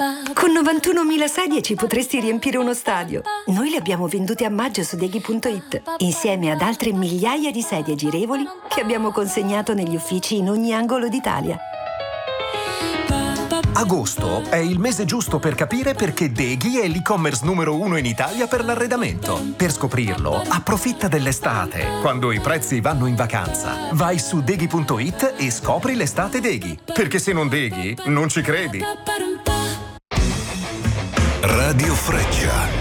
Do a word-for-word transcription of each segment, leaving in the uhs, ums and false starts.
Con novantunomila sedie ci potresti riempire uno stadio. Noi le abbiamo vendute a maggio su Deghi punto it, insieme ad altre migliaia di sedie girevoli che abbiamo consegnato negli uffici in ogni angolo d'Italia. Agosto è il mese giusto per capire perché Deghi è l'e-commerce numero uno in Italia per l'arredamento. Per scoprirlo, approfitta dell'estate, quando i prezzi vanno in vacanza. Vai su Deghi punto it e scopri l'estate Deghi. Perché se non Deghi, non ci credi. Radio Freccia.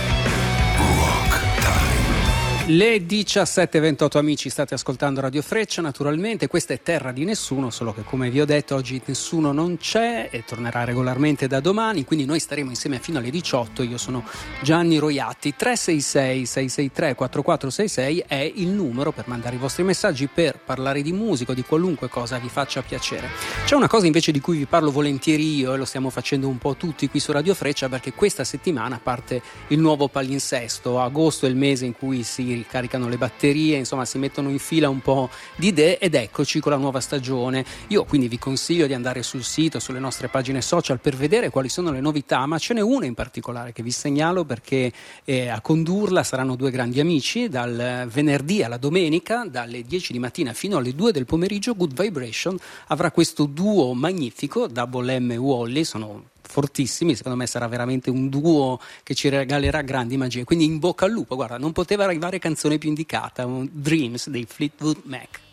Le diciassette e ventotto amici, state ascoltando Radio Freccia, naturalmente questa è Terra di Nessuno, solo che come vi ho detto oggi nessuno non c'è e tornerà regolarmente da domani, quindi noi staremo insieme fino alle diciotto. Io sono Gianni Roiatti. Tre sei sei sei sei tre quattro quattro sei sei è il numero per mandare i vostri messaggi, per parlare di musica o di qualunque cosa vi faccia piacere. C'è una cosa invece di cui vi parlo volentieri io e lo stiamo facendo un po' tutti qui su Radio Freccia, perché questa settimana parte il nuovo palinsesto. Agosto è il mese in cui si ricaricano le batterie, insomma si mettono in fila un po' di idee ed eccoci con la nuova stagione. Io quindi vi consiglio di andare sul sito, sulle nostre pagine social per vedere quali sono le novità, ma ce n'è una in particolare che vi segnalo perché eh, a condurla saranno due grandi amici. Dal venerdì alla domenica, dalle dieci di mattina fino alle due del pomeriggio, Good Vibration avrà questo duo magnifico, Double M e Wally, sono fortissimi, secondo me sarà veramente un duo che ci regalerà grandi magie, quindi in bocca al lupo. Guarda, non poteva arrivare canzone più indicata, un Dreams dei Fleetwood Mac.